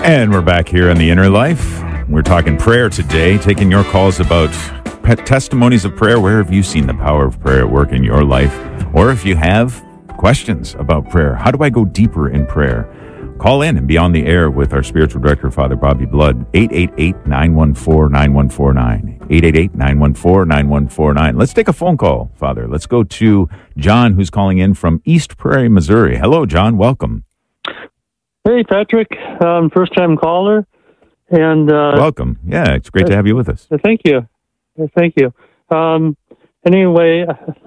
And we're back here on The Inner Life. We're talking prayer today, taking your calls about testimonies of prayer. Where have you seen the power of prayer at work in your life? Or if you have questions about prayer, how do I go deeper in prayer? Call in and be on the air with our spiritual director, Father Bobby Blood, 888-914-9149, 888-914-9149. Let's take a phone call, Father. Let's go to John, who's calling in from East Prairie, Missouri. Hello, John. Welcome. Hey, Patrick. First-time caller. And welcome. Yeah, it's great to have you with us. Thank you. Anyway,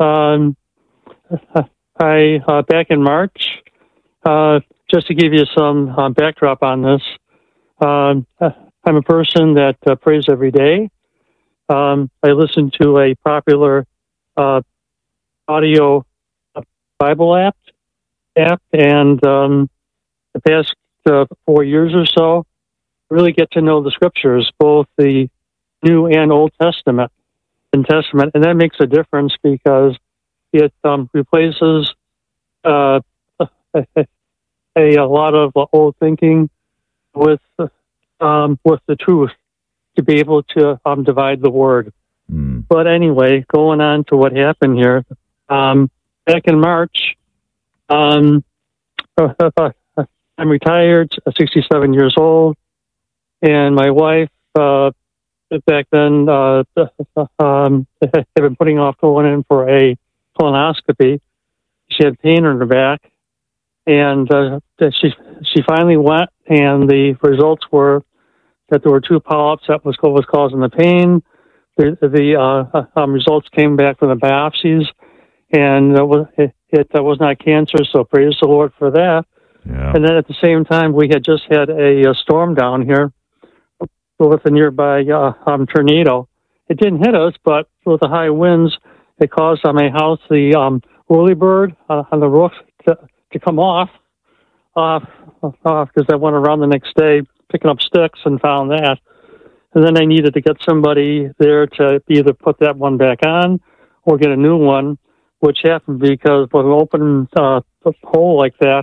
I back in March, just to give you some backdrop on this, I'm a person that prays every day. I listen to a popular audio Bible app, and the past 4 years or so, really get to know the scriptures, both the New and Old Testament, and that makes a difference because it replaces a lot of old thinking with the truth to be able to divide the word. But anyway, going on to what happened here, back in March, I'm retired, 67 years old, and my wife, back then, had been putting off going in for a colonoscopy. She had pain in her back, and she finally went, and the results were that there were 2 polyps that was causing the pain. The results came back from the biopsies, and it was not cancer, so praise the Lord for that. Yeah. And then at the same time, we had just had a storm down here with a nearby tornado. It didn't hit us, but with the high winds, it caused on my house the whirly bird on the roof to come off because I went around the next day picking up sticks and found that. And then I needed to get somebody there to either put that one back on or get a new one, which happened because with an open hole like that,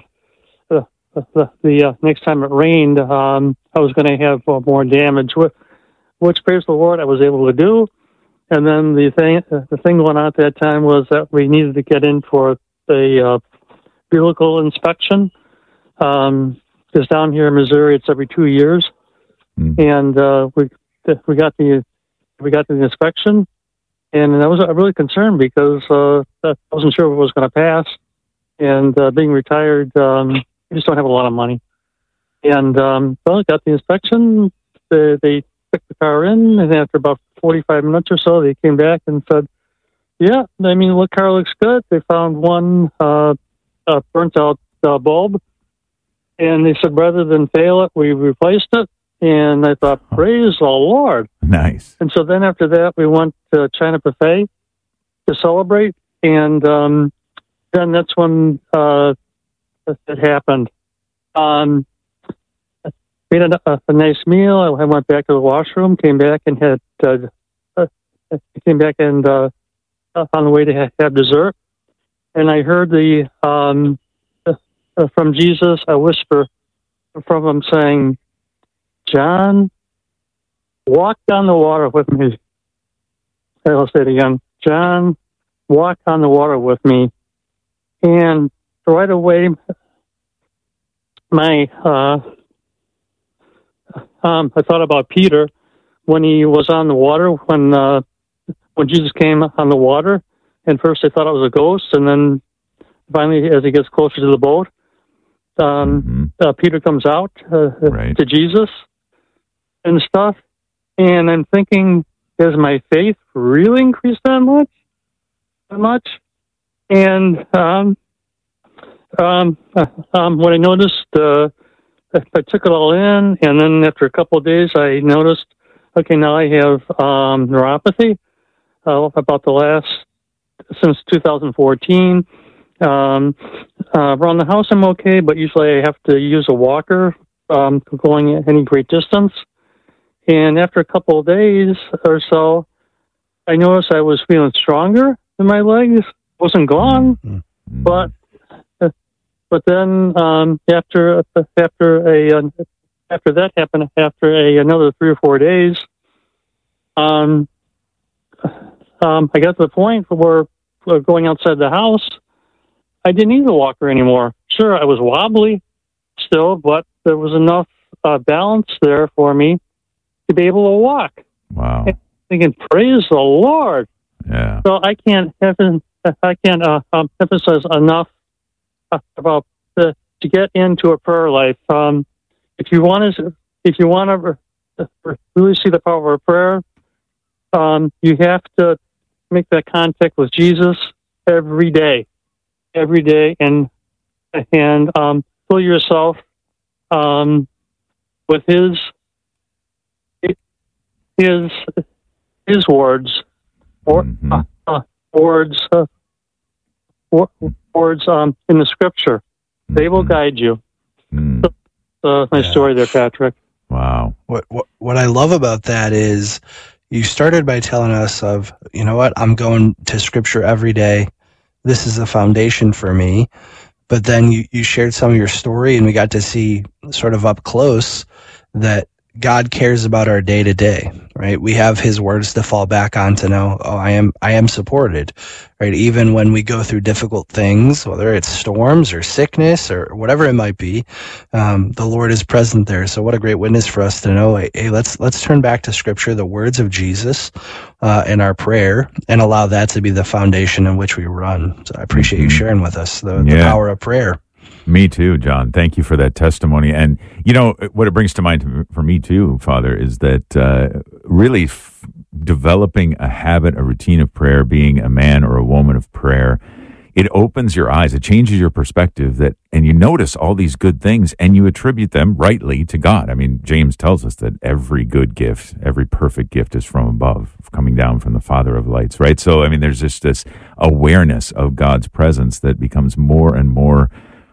the next time it rained, I was going to have more damage, which, praise the Lord, I was able to do. And then the thing going on at that time was that we needed to get in for the vehicle inspection. Because down here in Missouri, it's every 2 years, and we got the inspection, and I was really concerned because I wasn't sure if it was going to pass, and being retired. We just don't have a lot of money. And well, I got the inspection. They took the car in, and after about 45 minutes or so, they came back and said, yeah, I mean, the car looks good. They found one burnt out bulb. And they said, rather than fail it, we replaced it. And I thought, praise the Lord. Nice. And so then after that, we went to China Buffet to celebrate. And then that's when it happened. Made a nice meal. I went back to the washroom, came back and on the way to have dessert, and I heard from Jesus a whisper from him saying, "John, walk on the water with me." I'll say it again, "John, walk on the water with me." And right away, I thought about Peter when he was on the water, when Jesus came on the water. And first I thought it was a ghost, and then finally, as he gets closer to the boat, Peter comes out to Jesus and stuff. And I'm thinking, has my faith really increased that much? And when I noticed, I took it all in, and then after a couple of days, I noticed, okay, now I have neuropathy since 2014. Around the house, I'm okay, but usually I have to use a walker going any great distance. And after a couple of days or so, I noticed I was feeling stronger in my legs. Wasn't gone, but then after a after that happened, after another 3 or 4 days, I got to the point where going outside the house, I didn't need the walker anymore. Sure, I was wobbly still, but there was enough balance there for me to be able to walk. Wow. And thinking, praise the Lord. Yeah. So I can't emphasize enough about to get into a prayer life. If you want to really see the power of prayer, you have to make that contact with Jesus every day, and fill yourself with His words, or words in the Scripture. They will guide you. Nice story there, Patrick. Wow. What I love about that is you started by telling us of, you know what, I'm going to Scripture every day. This is the foundation for me. But then you shared some of your story, and we got to see sort of up close that God cares about our day to day, right? We have His words to fall back on to know, I am supported, right? Even when we go through difficult things, whether it's storms or sickness or whatever it might be, the Lord is present there. So what a great witness for us to know, hey, let's turn back to Scripture, the words of Jesus, in our prayer, and allow that to be the foundation in which we run. So I appreciate you sharing with us the power of prayer. Me too, John. Thank you for that testimony. And, you know, what it brings to mind for me too, Father, is that really developing a habit, a routine of prayer, being a man or a woman of prayer, it opens your eyes. It changes your perspective, and you notice all these good things and you attribute them rightly to God. I mean, James tells us that every good gift, every perfect gift is from above, coming down from the Father of lights, right? So, I mean, there's just this awareness of God's presence that becomes more and more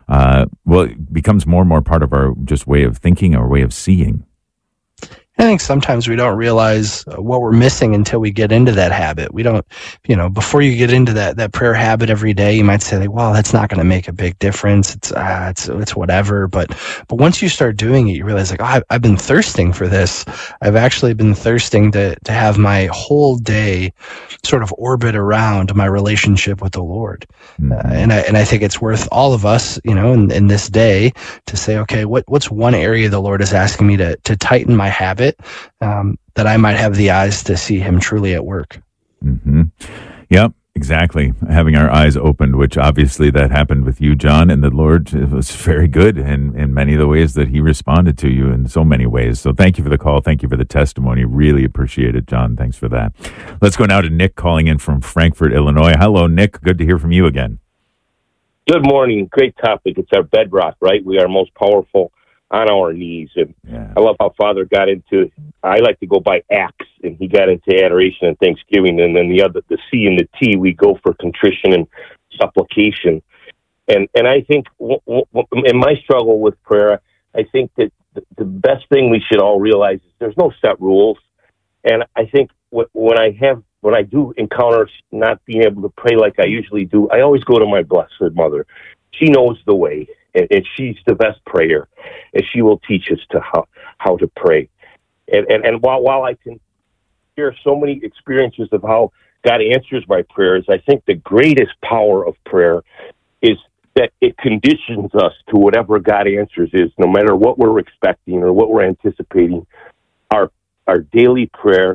it becomes more and more part of our just way of thinking, our way of seeing. I think sometimes we don't realize what we're missing until we get into that habit. We don't, before you get into that prayer habit every day, you might say, like, well, that's not going to make a big difference. It's whatever. But once you start doing it, you realize, like, oh, I've been thirsting for this. I've actually been thirsting to have my whole day sort of orbit around my relationship with the Lord. And I think it's worth all of us, in this day to say, okay, what's one area the Lord is asking me to tighten my habit, that I might have the eyes to see Him truly at work. Mm-hmm. Yep, exactly. Having our eyes opened, which obviously that happened with you, John, and the Lord was very good in many of the ways that He responded to you in so many ways. So thank you for the call. Thank you for the testimony. Really appreciate it, John. Thanks for that. Let's go now to Nick calling in from Frankfort, Illinois. Hello, Nick. Good to hear from you again. Good morning. Great topic. It's our bedrock, right? We are most powerful on our knees. And I love how Father got into, I like to go by acts, and he got into adoration and thanksgiving. And then the C and the T, we go for contrition and supplication. And I think in my struggle with prayer, I think that the best thing we should all realize is there's no set rules. And I think when I do encounter not being able to pray like I usually do, I always go to my Blessed Mother. She knows the way, and she's the best prayer, and she will teach us how to pray. And while I can share so many experiences of how God answers my prayers, I think the greatest power of prayer is that it conditions us to whatever God answers is, no matter what we're expecting or what we're anticipating. Our daily prayer,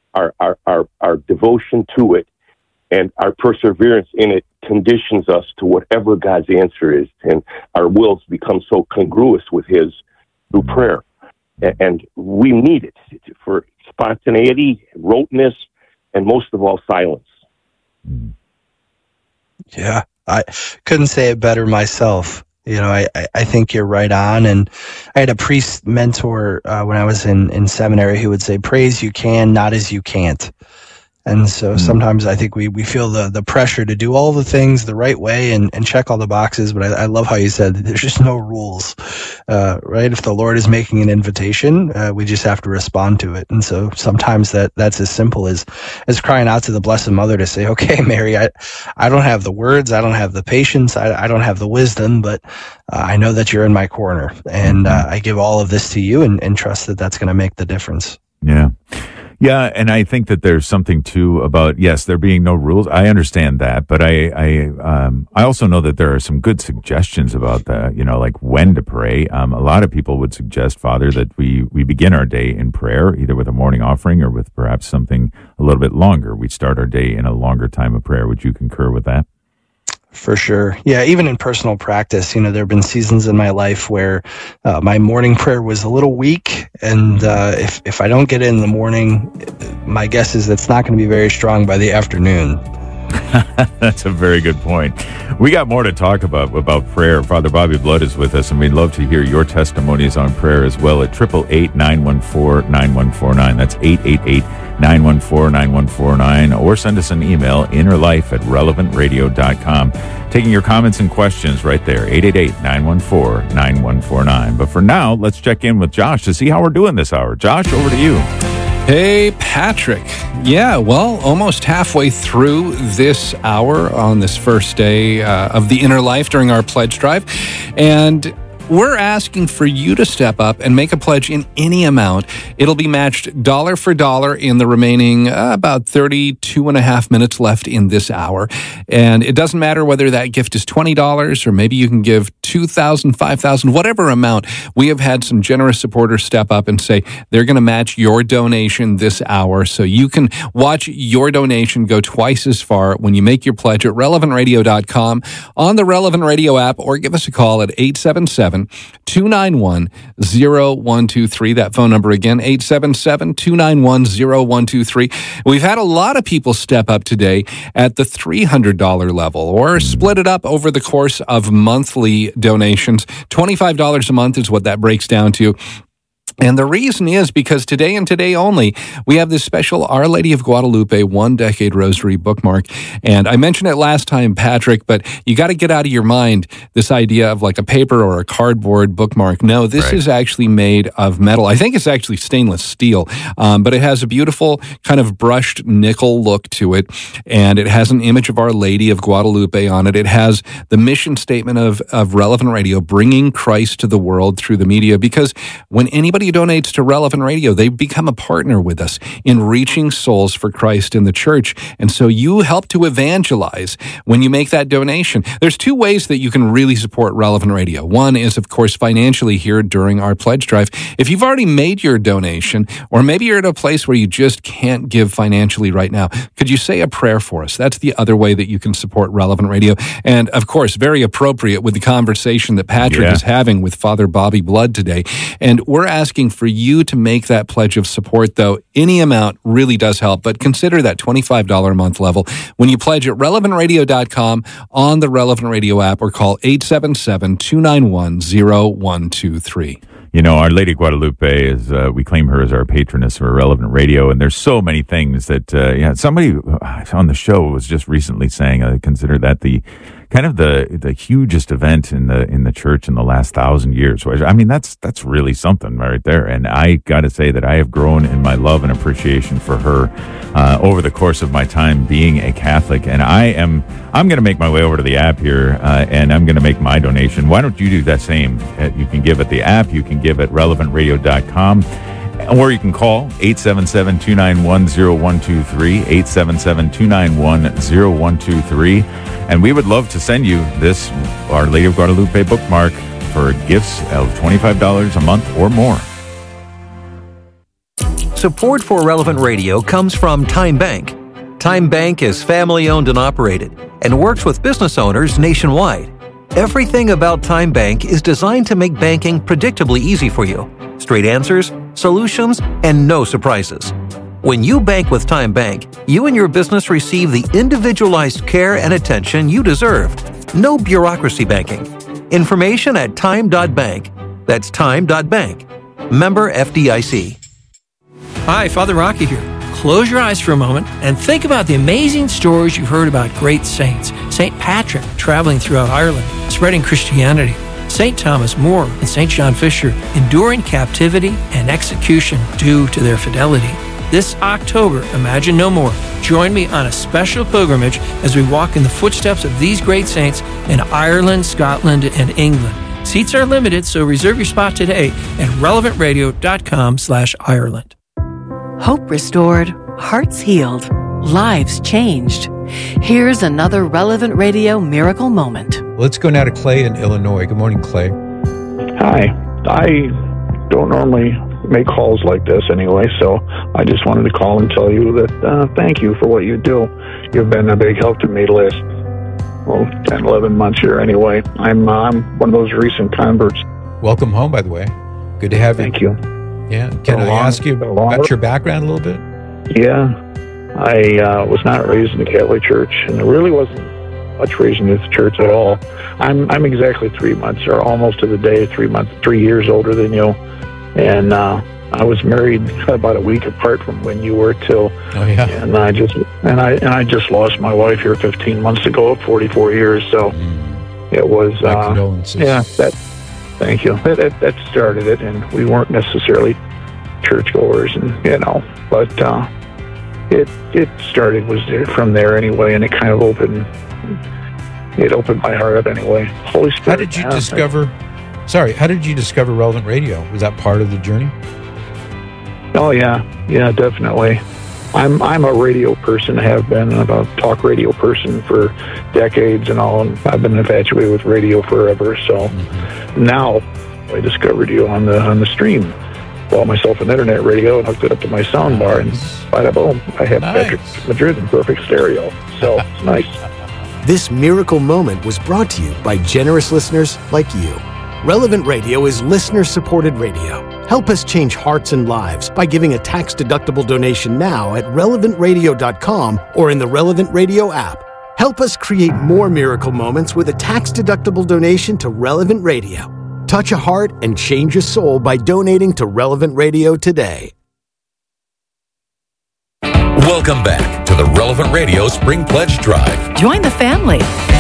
our devotion to it, and our perseverance in it conditions us to whatever God's answer is, and our wills become so congruous with His through prayer. And we need it for spontaneity, roteness, and most of all, silence. Yeah, I couldn't say it better myself. I think you're right on. And I had a priest mentor when I was in seminary who would say, pray as you can, not as you can't. And so sometimes I think we feel the pressure to do all the things the right way and check all the boxes. But I love how you said there's just no rules, right? If the Lord is making an invitation, we just have to respond to it. And so sometimes that's as simple as crying out to the Blessed Mother to say, okay, Mary, I don't have the words, I don't have the patience, I don't have the wisdom, but I know that you're in my corner, and I give all of this to you and trust that that's going to make the difference. Yeah. Yeah, and I think that there's something too about, yes, there being no rules. I understand that, but I also know that there are some good suggestions about that, like when to pray. A lot of people would suggest, Father, that we begin our day in prayer, either with a morning offering or with perhaps something a little bit longer. We start our day in a longer time of prayer. Would you concur with that? For sure. Yeah, even in personal practice, there have been seasons in my life where my morning prayer was a little weak. And if I don't get it in the morning, my guess is it's not going to be very strong by the afternoon. That's a very good point. We got more to talk about prayer. Father Bobby Blood is with us, and we'd love to hear your testimonies on prayer as well at 888-914-9149. That's 888-914-9149, or send us an email, innerlife@relevantradio.com. Taking your comments and questions right there, 888-914-9149. But for now, let's check in with Josh to see how we're doing this hour. Josh, over to you. Hey, Patrick. Yeah, well, almost halfway through this hour on this first day of the Inner Life during our pledge drive. And we're asking for you to step up and make a pledge in any amount. It'll be matched dollar for dollar in the remaining about 32 and a half minutes left in this hour. And it doesn't matter whether that gift is $20 or maybe you can give $2,000, $5,000, whatever amount. We have had some generous supporters step up and say they're going to match your donation this hour. So you can watch your donation go twice as far when you make your pledge at relevantradio.com, on the Relevant Radio app, or give us a call at 877-291-0123. That phone number again, 877-291-0123. We've had a lot of people step up today at the $300 level, or split it up over the course of monthly donations. $25 a month is what that breaks down to. And the reason is because today and today only, we have this special Our Lady of Guadalupe 1 Decade Rosary bookmark. And I mentioned it last time, Patrick, but you got to get out of your mind this idea of like a paper or a cardboard bookmark. No, this is actually made of metal. I think it's actually stainless steel, but it has a beautiful kind of brushed nickel look to it. And it has an image of Our Lady of Guadalupe on it. It has the mission statement of Relevant Radio, bringing Christ to the world through the media. Because when anybody donates to Relevant Radio, they become a partner with us in reaching souls for Christ in the church. And so you help to evangelize when you make that donation. There's two ways that you can really support Relevant Radio. One is, of course, financially here during our pledge drive. If you've already made your donation, or maybe you're at a place where you just can't give financially right now, could you say a prayer for us? That's the other way that you can support Relevant Radio. And of course, very appropriate with the conversation that Patrick is having with Father Bobby Blood today. And we're asking for you to make that pledge of support, though. Any amount really does help, but consider that $25 a month level when you pledge at relevantradio.com, on the Relevant Radio app, or call 877-291-0123. Our Lady Guadalupe is, we claim her as our patroness for Relevant Radio, and there's so many things that, somebody on the show was just recently saying, I consider that the hugest event in the church in the last 1,000 years. I mean, that's really something right there. And I got to say that I have grown in my love and appreciation for her over the course of my time being a Catholic. And I'm going to make my way over to the app here, and I'm going to make my donation. Why don't you do that same? You can give at the app. You can give at relevantradio.com. Or you can call 877-291-0123, 877-291-0123. And we would love to send you this Our Lady of Guadalupe bookmark for gifts of $25 a month or more. Support for Relevant Radio comes from Time Bank. Time Bank is family-owned and operated and works with business owners nationwide. Everything about Time Bank is designed to make banking predictably easy for you. Straight answers, solutions, and no surprises. When you bank with Time Bank, you and your business receive the individualized care and attention you deserve. No bureaucracy banking. Information at time.bank. That's time.bank. Member FDIC. Hi, Father Rocky here. close your eyes for a moment and think about the amazing stories you've heard about great saints. St. Patrick traveling throughout Ireland, spreading Christianity. St. Thomas More and St. John Fisher enduring captivity and execution due to their fidelity. This October, Imagine No More. Join me on a special pilgrimage as we walk in the footsteps of these great saints in Ireland, Scotland, and England. Seats are limited, so reserve your spot today at relevantradio.com/Ireland. Hope restored, hearts healed, lives changed. Here's another Relevant Radio miracle moment. Let's go now to Clay in Illinois. Good morning, Clay. Hi. I don't normally make calls like this anyway, so I just wanted to call and tell you that thank you for what you do. You've been a big help to me the last 10, 11 months here anyway. I'm one of those recent converts. Welcome home, by the way. Good to have you. Thank you. Yeah. Can I ask you about your background a little bit? Yeah. I was not raised in the Catholic Church, and there really wasn't much raised in the church at all. I'm exactly 3 months, or almost to the day, 3 years older than you. And I was married about a week apart from when you were too. Oh yeah. And I just lost my wife here 15 months ago, 44 years. So it was. My condolences. Yeah. Thank you. That started it, and we weren't necessarily churchgoers, and but it started was from there anyway, and it kind of opened my heart up anyway. Holy Spirit. How did you discover? How did you discover Relevant Radio? Was that part of the journey? Oh yeah, definitely. I'm a radio person, have been a talk radio person for decades and all, and I've been infatuated with radio forever. So now I discovered you on the stream. Bought myself an internet radio and hooked it up to my sound bar, and bada boom, I have Patrick Madrid in perfect stereo. So it's nice. This miracle moment was brought to you by generous listeners like you. Relevant Radio is listener-supported radio. Help us change hearts and lives by giving a tax-deductible donation now at relevantradio.com or in the Relevant Radio app. Help us create more miracle moments with a tax-deductible donation to Relevant Radio. Touch a heart and change a soul by donating to Relevant Radio today. Welcome back to the Relevant Radio Spring Pledge Drive. Join the family.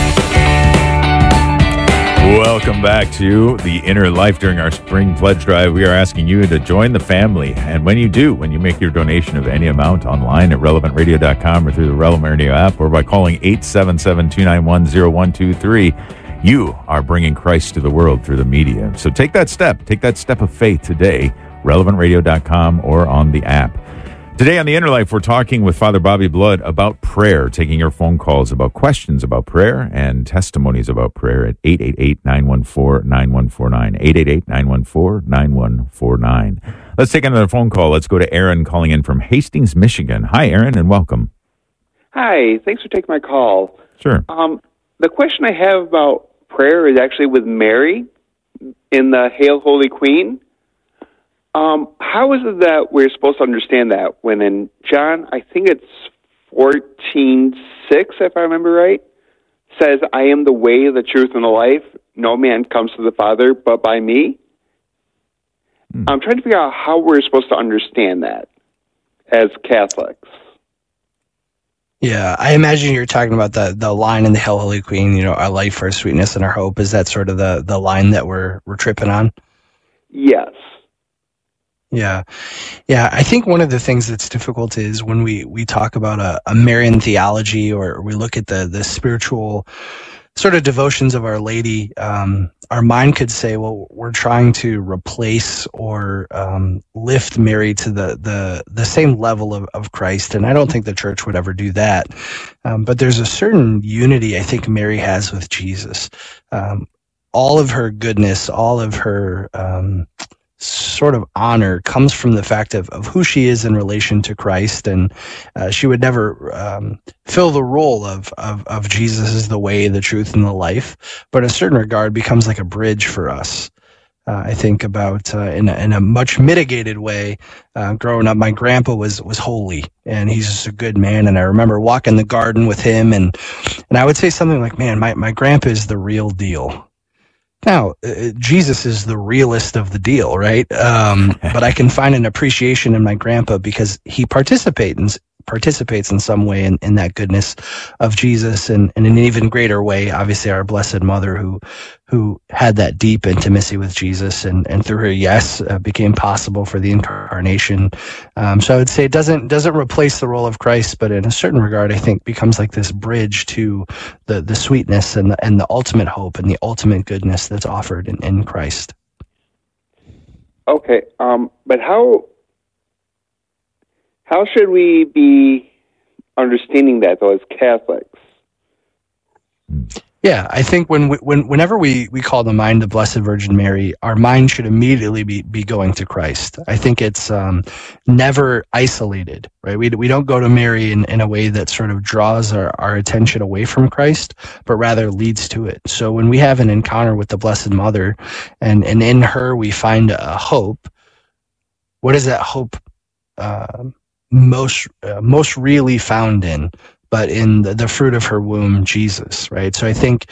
Welcome back to The Inner Life. During our Spring Pledge Drive, we are asking you to join the family. And when you make your donation of any amount online at relevantradio.com or through the Relevant Radio app or by calling 877-291-0123, you are bringing Christ to the world through the media. So take that step of faith today, relevantradio.com or on the app. Today on The Inner Life, we're talking with Father Bobby Blood about prayer, taking your phone calls about questions about prayer and testimonies about prayer at 888-914-9149, 888-914-9149. Let's take another phone call. Let's go to Aaron calling in from Hastings, Michigan. Hi, Aaron, and welcome. Hi, thanks for taking my call. Sure. The question I have about prayer is actually with Mary in the Hail, Holy Queen. How is it that we're supposed to understand that when in John, I think it's 14:6, if I remember right, says, I am the way, the truth, and the life. No man comes to the Father but by me. I'm trying to figure out how we're supposed to understand that as Catholics. Yeah, I imagine you're talking about the line in the Hail, Holy Queen, our life, our sweetness, and our hope. Is that sort of the line that we're tripping on? Yes. Yeah. I think one of the things that's difficult is when we talk about a Marian theology, or we look at the spiritual sort of devotions of Our Lady, our mind could say, well, we're trying to replace or lift Mary to the same level of Christ. And I don't think the church would ever do that. But there's a certain unity I think Mary has with Jesus. All of her goodness, all of her sort of honor comes from the fact of who she is in relation to Christ, and she would never fill the role of Jesus as the way, the truth, and the life, but in a certain regard becomes like a bridge for us. I think about in a much mitigated way. Growing up, my grandpa was holy, and he's just a good man. And I remember walking the garden with him, and I would say something like, "Man, my grandpa is the real deal." Now, Jesus is the realist of the deal, right? But I can find an appreciation in my grandpa because he participates in some way in that goodness of Jesus, and in an even greater way, obviously, our Blessed Mother who had that deep intimacy with Jesus, and through her yes became possible for the incarnation. So I would say it doesn't replace the role of Christ, but in a certain regard, I think becomes like this bridge to the sweetness and the ultimate hope and the ultimate goodness that's offered in Christ. Okay, but how should we be understanding that, though, as Catholics? Yeah, I think whenever we call to mind the Blessed Virgin Mary, our mind should immediately be going to Christ. I think it's never isolated, right? We don't go to Mary in a way that sort of draws our attention away from Christ, but rather leads to it. So when we have an encounter with the Blessed Mother, and in her we find a hope, what is that hope most really found in? But in the fruit of her womb, Jesus, right? So I think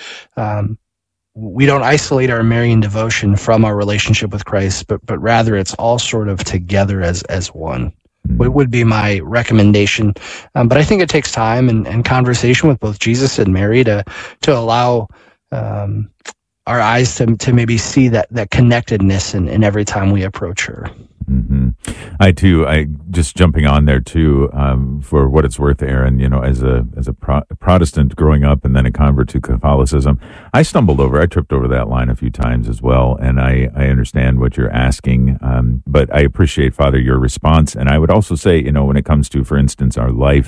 we don't isolate our Marian devotion from our relationship with Christ, but rather it's all sort of together as one. It would be my recommendation. But I think it takes time and conversation with both Jesus and Mary to allow our eyes to maybe see that connectedness in every time we approach her. Mm-hmm. I just jumping on there too, for what it's worth, Aaron, as a Protestant growing up and then a convert to Catholicism, I tripped over that line a few times as well. And I understand what you're asking. But I appreciate, Father, your response. And I would also say, when it comes to, for instance, our life,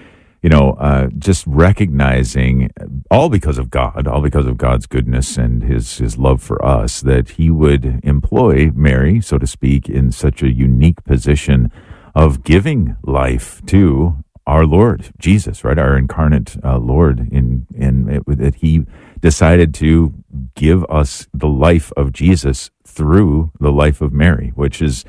just recognizing all because of God's goodness and his love for us, that he would employ Mary, so to speak, in such a unique position of giving life to our Lord Jesus, right? Our incarnate Lord, that he decided to give us the life of Jesus through the life of Mary, which is,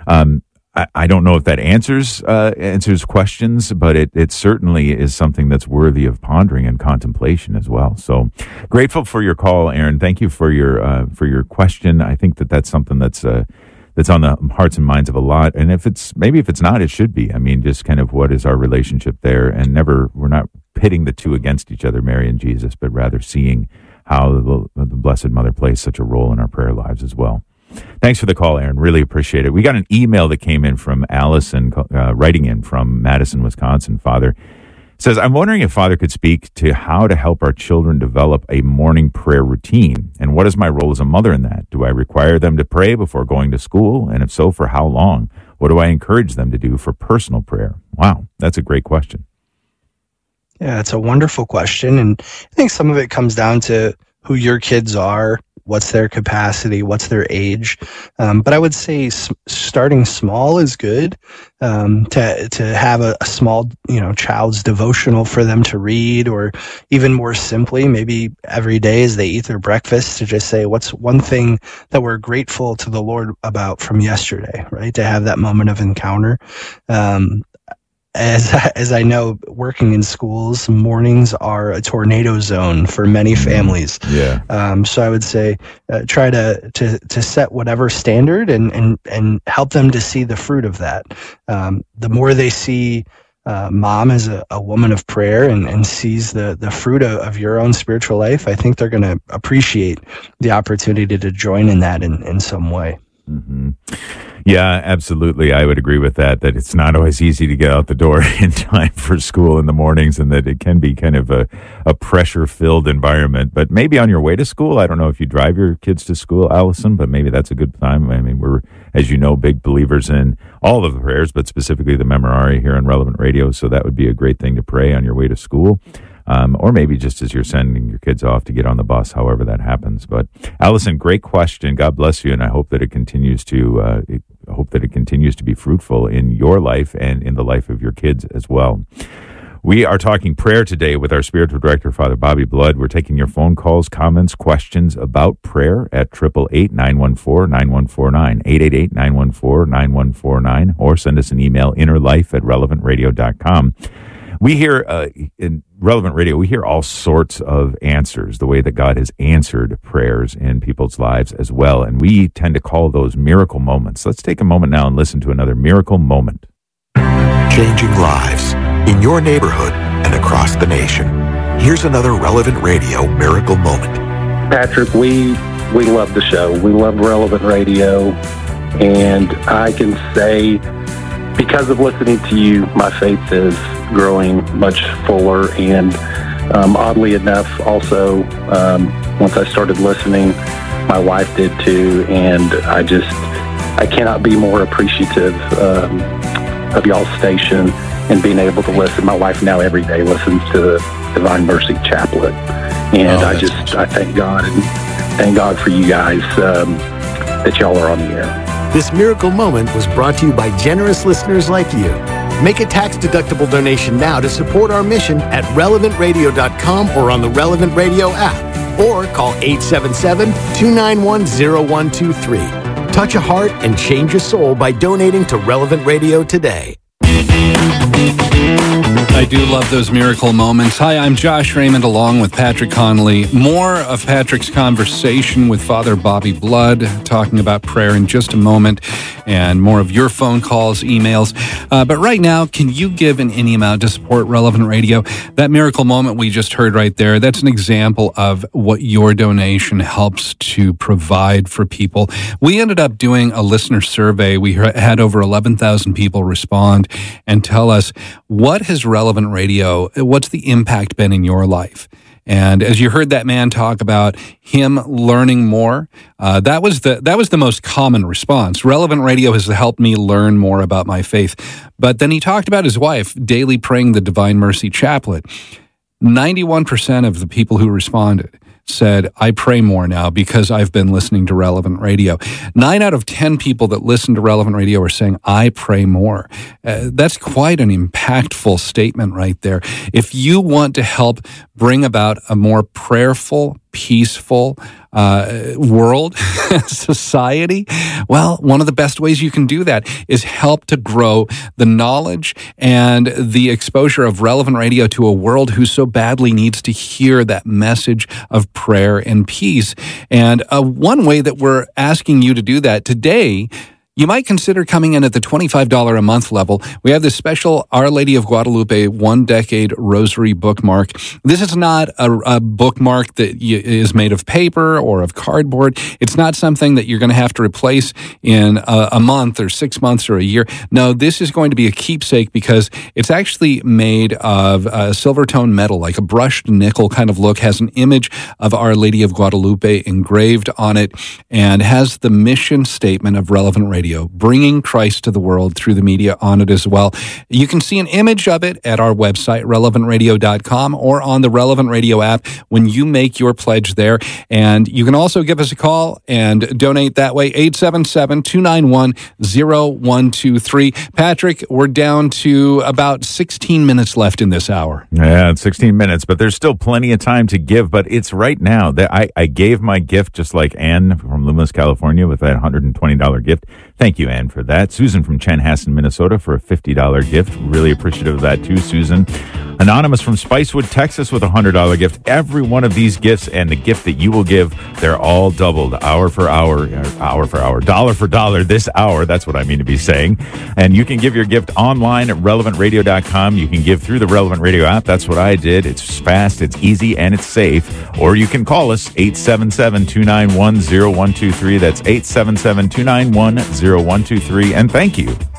I don't know if that answers questions, but it certainly is something that's worthy of pondering and contemplation as well. So grateful for your call, Aaron. Thank you for your question. I think that's something that's on the hearts and minds of a lot. And if it's not, it should be. I mean, just kind of what is our relationship there, and we're not pitting the two against each other, Mary and Jesus, but rather seeing how the Blessed Mother plays such a role in our prayer lives as well. Thanks for the call, Aaron. Really appreciate it. We got an email that came in from Allison, writing in from Madison, Wisconsin. Father, it says, I'm wondering if Father could speak to how to help our children develop a morning prayer routine, and what is my role as a mother in that? Do I require them to pray before going to school? And if so, for how long? What do I encourage them to do for personal prayer? Wow, that's a great question. Yeah, it's a wonderful question. And I think some of it comes down to who your kids are, what's their capacity, what's their age. But I would say starting small is good, to have a small, child's devotional for them to read, or even more simply, maybe every day as they eat their breakfast, to just say, what's one thing that we're grateful to the Lord about from yesterday, right? To have that moment of encounter. As I know, working in schools, mornings are a tornado zone for many families. Yeah. So I would say try to set whatever standard and help them to see the fruit of that. The more they see mom as a woman of prayer and sees the fruit of your own spiritual life, I think they're going to appreciate the opportunity to join in that in some way. Mm-hmm. Yeah, absolutely. I would agree with that it's not always easy to get out the door in time for school in the mornings, and that it can be kind of a pressure-filled environment. But maybe on your way to school, I don't know if you drive your kids to school, Allison, but maybe that's a good time. I mean, we're, as you know, big believers in all of the prayers, but specifically the Memorare here on Relevant Radio, so that would be a great thing to pray on your way to school. Or maybe just as you're sending your kids off to get on the bus, however that happens. But Allison, great question. God bless you, and I hope that it continues to be fruitful in your life and in the life of your kids as well. We are talking prayer today with our spiritual director, Father Bobby Blood. We're taking your phone calls, comments, questions about prayer at 888-914-9149, 888-914-9149, or send us an email, innerlife@relevantradio.com. We hear in Relevant Radio, we hear all sorts of answers, the way that God has answered prayers in people's lives as well. And we tend to call those miracle moments. Let's take a moment now and listen to another miracle moment. Changing lives in your neighborhood and across the nation. Here's another Relevant Radio miracle moment. Patrick, we love the show. We love Relevant Radio. And I can say, because of listening to you, my faith is growing much fuller. And oddly enough, also, once I started listening, my wife did too. And I cannot be more appreciative of y'all's station and being able to listen. My wife now every day listens to the Divine Mercy Chaplet. And I thank God and thank God for you guys that y'all are on the air. This miracle moment was brought to you by generous listeners like you. Make a tax-deductible donation now to support our mission at relevantradio.com or on the Relevant Radio app, or call 877-291-0123. Touch a heart and change a soul by donating to Relevant Radio today. I do love those miracle moments. Hi, I'm Josh Raymond along with Patrick Connolly. More of Patrick's conversation with Father Bobby Blood, talking about prayer in just a moment, and more of your phone calls, emails. But right now, can you give in any amount to support Relevant Radio? That miracle moment we just heard right there, that's an example of what your donation helps to provide for people. We ended up doing a listener survey. We had over 11,000 people respond and tell us, what has Relevant Radio, what's the impact been in your life? And as you heard that man talk about him learning more, that was the most common response. Relevant Radio has helped me learn more about my faith. But then he talked about his wife daily praying the Divine Mercy Chaplet. 91% of the people who responded said, I pray more now because I've been listening to Relevant Radio. 9 out of 10 people that listen to Relevant Radio are saying, I pray more. That's quite an impactful statement right there. If you want to help bring about a more prayerful, peaceful world, society, well, one of the best ways you can do that is help to grow the knowledge and the exposure of Relevant Radio to a world who so badly needs to hear that message of prayer and peace. And one way that we're asking you to do that today, you might consider coming in at the $25 a month level. We have this special Our Lady of Guadalupe 1 Decade Rosary bookmark. This is not a bookmark that is made of paper or of cardboard. It's not something that you're going to have to replace in a month or 6 months or a year. No, this is going to be a keepsake because it's actually made of silver tone metal, like a brushed nickel kind of look, has an image of Our Lady of Guadalupe engraved on it, and has the mission statement of Relevant Radio, bringing Christ to the world through the media on it as well. You can see an image of it at our website, relevantradio.com, or on the Relevant Radio app when you make your pledge there. And you can also give us a call and donate that way, 877-291-0123. Patrick, we're down to about 16 minutes left in this hour. Yeah, it's 16 minutes, but there's still plenty of time to give. But it's right now that I gave my gift, just like Ann from Loomis, California, with that $120 gift. Thank you, Ann, for that. Susan from Chanhassen, Minnesota, for a $50 gift. Really appreciative of that, too, Susan. Anonymous from Spicewood, Texas, with a $100 gift. Every one of these gifts and the gift that you will give, they're all doubled, hour for hour, dollar for dollar this hour. That's what I mean to be saying. And you can give your gift online at relevantradio.com. You can give through the Relevant Radio app. That's what I did. It's fast, it's easy, and it's safe. Or you can call us, 877-291-0123. That's 877-291-0123. And thank you